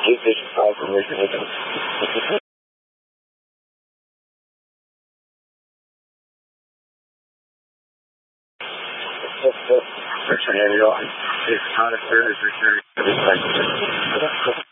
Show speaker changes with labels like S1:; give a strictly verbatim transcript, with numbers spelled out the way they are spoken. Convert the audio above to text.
S1: Get this confirmation with them. Richard, have you all? It's not a service, Richard.